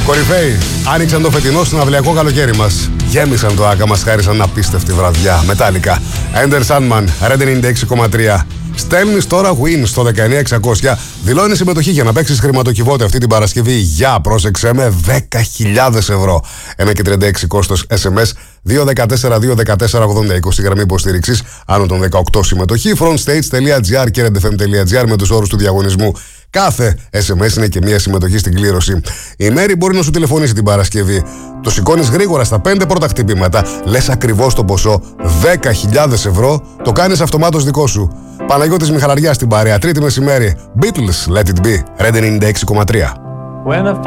Κορυφαίοι άνοιξαν το φετινό συναυλιακό καλοκαίρι μας. Γέμισαν το άκα, μας χάρισαν απίστευτη βραδιά. Metallica, Enter Sandman, Red 96,3. Στέλνεις τώρα win στο 19600. Δηλώνεις συμμετοχή για να παίξεις χρηματοκιβώτη αυτή την Παρασκευή για, πρόσεξε με, 10.000 ευρώ. 1,36 κόστος SMS 214-214-80-20 γραμμή υποστήριξης άνω των 18 συμμετοχή. Frontstage.gr και redfm.gr με τους όρους του διαγωνισμού. Κάθε SMS είναι και μία συμμετοχή στην κλήρωση. Η Μέρη μπορεί να σου τηλεφωνήσει την Παρασκευή. Το σηκώνεις γρήγορα στα 5 πρώτα χτυπήματα, λες ακριβώς το ποσό, 10.000 ευρώ, το κάνεις αυτομάτως δικό σου. Παναγιώτης Μιχαλαριάς στην παρέα, Τρίτη μεσημέρι. Beatles, Let It Be, Red 96,3.